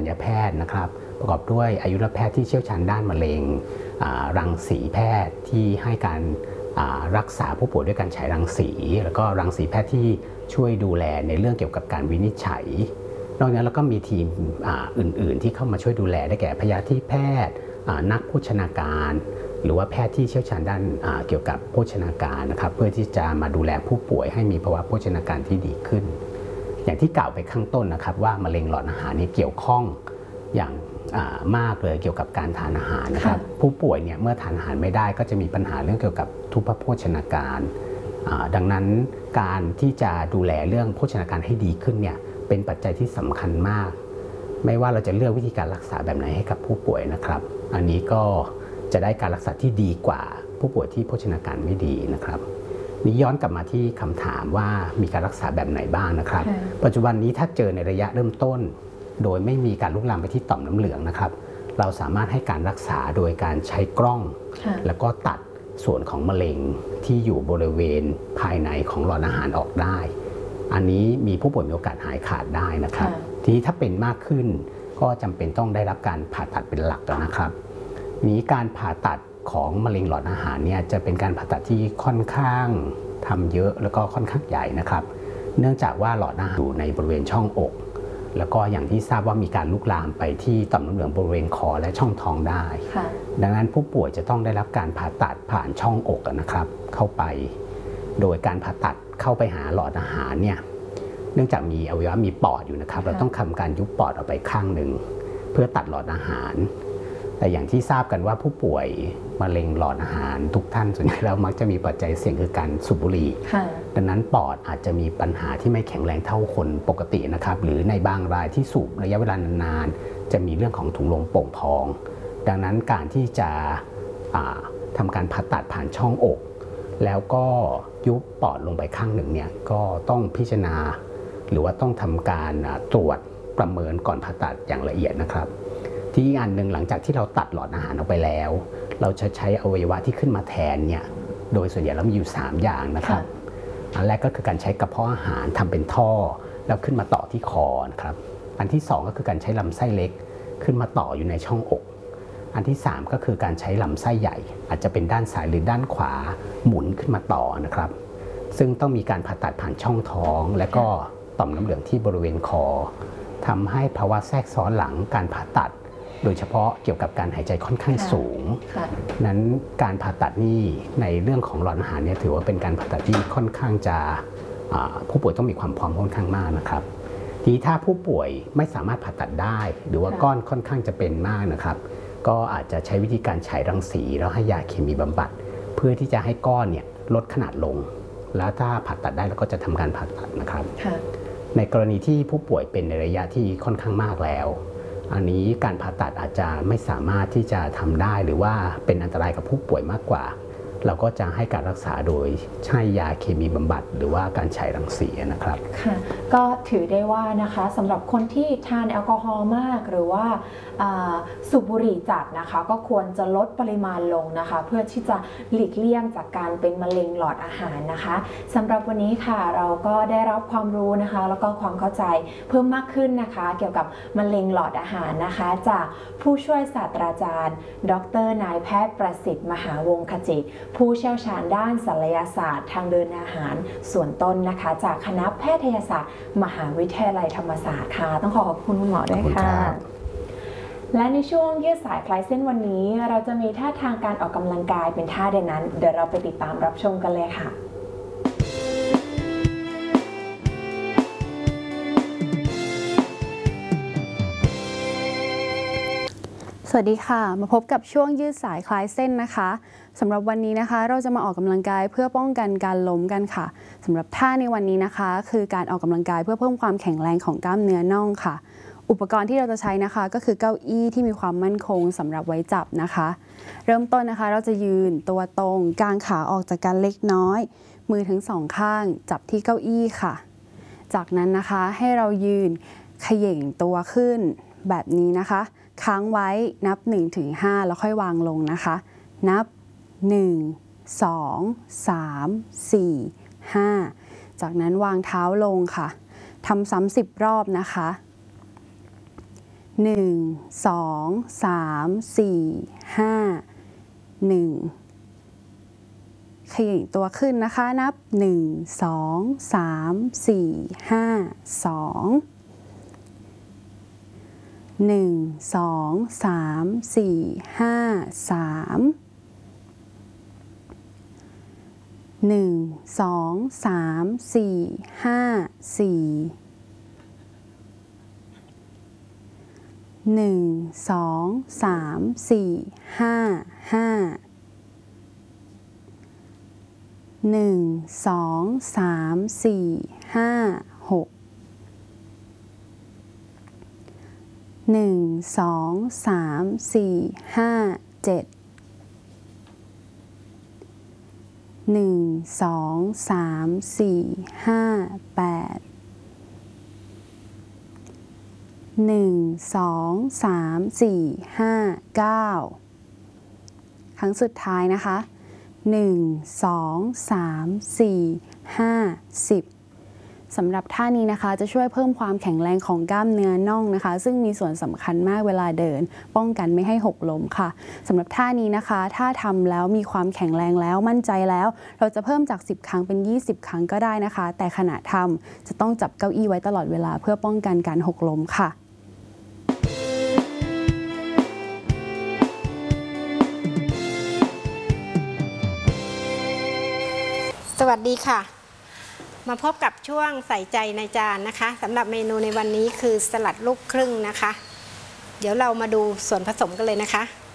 ญแพทย์นะครับประกอบด้วยอายุรแพทย์ที่เชี่ยวชาญด้านมะเร็งรังสีแพทย์ที่ให้การรักษาผู้ป่วยด้วยการฉายรังสีแล้วก็รังสีแพทย์ที่ช่วยดูแลในเรื่องเกี่ยวกับการวินิจฉัยนอกจากนั้นเราก็มีทีมอื่นๆที่เข้ามาช่วยดูแลได้แก่พยาธิแพทย์นักโภชนาการหรือว่าแพทย์ที่เชี่ยวชาญด้านเกี่ยวกับโภชนาการนะครับเพื่อที่จะมาดูแลผู้ป่วยให้มีภาวะโภชนาการที่ดีขึ้นอย่างที่กล่าวไปข้างต้นนะครับว่ามะเร็งหลอดอาหารนี้เกี่ยวข้องอย่างมากเลยเกี่ยวกับการทานอาหารนะครับผู้ป่วยเนี่ยเมื่อทานอาหารไม่ได้ก็จะมีปัญหาเรื่องเกี่ยวกับทุพพโภชนาการดังนั้นการที่จะดูแลเรื่องโภชนาการให้ดีขึ้นเนี่ยเป็นปัจจัยที่สำคัญมากไม่ว่าเราจะเลือกวิธีการรักษาแบบไหนให้กับผู้ป่วยนะครับอันนี้ก็จะได้การรักษาที่ดีกว่าผู้ป่วยที่โภชนาการไม่ดีนะครับนี้ย้อนกลับมาที่คำถามว่ามีการรักษาแบบไหนบ้างนะครับปัจจุบันนี้ถ้าเจอในระยะเริ่มต้นโดยไม่มีการลุกลามไปที่ต่อมน้ำเหลืองนะครับเราสามารถให้การรักษาโดยการใช้กล้องแล้วก็ตัดส่วนของมะเร็งที่อยู่บริเวณภายในของหลอดอาหารออกได้อันนี้มีผู้ป่วยมีโอกาสหายขาดได้นะครับทีนี้ถ้าเป็นมากขึ้นก็จำเป็นต้องได้รับการผ่าตัดเป็นหลักแล้วนะครับนี้การผ่าตัดของมะเร็งหลอดอาหารเนี่ยจะเป็นการผ่าตัดที่ค่อนข้างทำเยอะแล้วก็ค่อนข้างใหญ่นะครับเนื่องจากว่าหลอดอาหารอยู่ในบริเวณช่องอกแล้วก็อย่างที่ทราบว่ามีการลุกลามไปที่ต่อมน้ำเหลืองบริเวณคอและช่องท้องได้ดังนั้นผู้ป่วยจะต้องได้รับการผ่าตัดผ่านช่องอกนะครับเข้าไปโดยการผ่าตัดเข้าไปหาหลอดอาหารเนี่ยเนื่องจากมีอวัยวะมีปอดอยู่นะครับเราต้องทำการยุบปอดออกไปข้างหนึ่งเพื่อตัดหลอดอาหารแต่อย่างที่ทราบกันว่าผู้ป่วยมะเร็งหลอดอาหารทุกท่านส่วนใหญ่แล้วมักจะมีปัจจัยเสี่ยงคือการสูบบุหรี่ดังนั้นปอดอาจจะมีปัญหาที่ไม่แข็งแรงเท่าคนปกตินะครับหรือในบางรายที่สูบระยะเวลานานๆจะมีเรื่องของถุงลมโป่งพองดังนั้นการที่จะทำการผ่าตัดผ่านช่องอกแล้วก็ยุบปอดลงไปข้างหนึ่งเนี่ยก็ต้องพิจารณาหรือว่าต้องทำการตรวจประเมินก่อนผ่าตัดอย่างละเอียดนะครับที่อันหนึ่งหลังจากที่เราตัดหลอดอาหารออกไปแล้วเราจะใช้อวัยวะที่ขึ้นมาแทนเนี่ยโดยส่วนใหญ่แล้วมีอยู่3อย่างนะครับอันแรกก็คือการใช้กระเพาะอาหารทำเป็นท่อแล้วขึ้นมาต่อที่คอนะครับอันที่2ก็คือการใช้ลำไส้เล็กขึ้นมาต่ออยู่ในช่องอกอันที่3ก็คือการใช้ลำไส้ใหญ่อาจจะเป็นด้านซ้ายหรือด้านขวาหมุนขึ้นมาต่อนะครับซึ่งต้องมีการผ่าตัดผ่านช่องท้องและก็ต่อมน้ำเหลืองที่บริเวณคอทำให้ภาวะแทรกซ้อนหลังการผ่าตัดโดยเฉพาะเกี่ยวกับการหายใจค่อนข้างสูงนั้นการผ่าตัดนี่ในเรื่องของหลอดอาหารเนี่ยถือว่าเป็นการผ่าตัดที่ค่อนข้างจะผู้ป่วยต้องมีความพร้อมค่อนข้างมากนะครับทีนี้ถ้าผู้ป่วยไม่สามารถผ่าตัดได้หรือว่าก้อนค่อนข้างจะเป็นมากนะครับก็อาจจะใช้วิธีการฉายรังสีแล้วให้ยาเคมีบำบัดเพื่อที่จะให้ก้อนเนี่ยลดขนาดลงแล้วถ้าผ่าตัดได้เราก็จะทำการผ่าตัดนะครับในกรณีที่ผู้ป่วยเป็นในระยะที่ค่อนข้างมากแล้วอันนี้การผ่าตัดอาจจะไม่สามารถที่จะทำได้หรือว่าเป็นอันตรายกับผู้ป่วยมากกว่าเราก็จะให้การรักษาโดยใช้ยาเคมีบำบัดหรือว่าการฉายรังสีนะครับค่ะก็ถือได้ว่านะคะสำหรับคนที่ทานแอลกอฮอล์มากหรือว่าสูบบุหรี่จัดนะคะก็ควรจะลดปริมาณลงนะคะเพื่อที่จะหลีกเลี่ยงจากการเป็นมะเร็งหลอดอาหารนะคะสำหรับวันนี้ค่ะเราก็ได้รับความรู้นะคะแล้วก็ความเข้าใจเพิ่มมากขึ้นนะคะเกี่ยวกับมะเร็งหลอดอาหารนะคะจากผู้ช่วยศาสตราจารย์ดร.นายแพทย์ประสิทธิ์มหาวงศ์ขจิตผู้เชี่ยวชาญด้านศัลยศาสตร์ทางเดินอาหารส่วนต้นนะคะจากคณะแพทยศาสตร์มหาวิทยาลัยธรรมศาสตร์ค่ะต้องขอบคุณคุณหมอด้วยค่ะและในช่วงยืดสายคลายเส้นวันนี้เราจะมีท่าทางการออกกำลังกายเป็นท่าใดนั้นเดี๋ยวเราไปติดตามรับชมกันเลยค่ะสวัสดีค่ะมาพบกับช่วงยืดสายคลายเส้นนะคะสำหรับวันนี้นะคะเราจะมาออกกำลังกายเพื่อป้องกันการล้มกันค่ะสำหรับท่าในวันนี้นะคะคือการออกกำลังกายเพื่อเพิ่มความแข็งแรงของกล้ามเนื้อน่องค่ะอุปกรณ์ที่เราจะใช้นะคะก็คือเก้าอี้ที่มีความมั่นคงสำหรับไว้จับนะคะเริ่มต้นนะคะเราจะยืนตัวตรงกางขาออกจากกันเล็กน้อยมือทั้งสองข้างจับที่เก้าอี้ค่ะจากนั้นนะคะให้เรายืนเขย่งตัวขึ้นแบบนี้นะคะค้างไว้นับ 1-5 แล้วค่อยวางลงนะคะนับ 1 2 3 4 5 จากนั้นวางเท้าลงค่ะทำซ้ำ10 รอบนะคะ 1 2 3 4 5 1ขยับตัวขึ้นนะคะนับ1 2 3 4 5 2 1 2 3 4 5 3 1 2 3 4 5 4 1 2 3 4 5 5 1 2 3 4 5 6 1 2 3 4 5 7 1 2 3 4 5 8 1 2 3 4 5 9 ครั้งสุดท้ายนะคะ1 2 3 4 5 10สำหรับท่านี้นะคะจะช่วยเพิ่มความแข็งแรงของกล้ามเนื้อน่องนะคะซึ่งมีส่วนสำคัญมากเวลาเดินป้องกันไม่ให้หกล้มค่ะสำหรับท่านี้นะคะถ้าทำแล้วมีความแข็งแรงแล้วมั่นใจแล้วเราจะเพิ่มจาก10ครั้งเป็น20ครั้งก็ได้นะคะแต่ขณะทำจะต้องจับเก้าอี้ไว้ตลอดเวลาเพื่อป้องกันการหกล้มค่ะสวัสดีค่ะมาพบกับช่วงใส่ใจในจานนะคะสำหรับเมนูในวันนี้คือสลัดลูกครึ่งนะคะเดี๋ยวเรามาดูส่วนผสมกันเลยนะคะ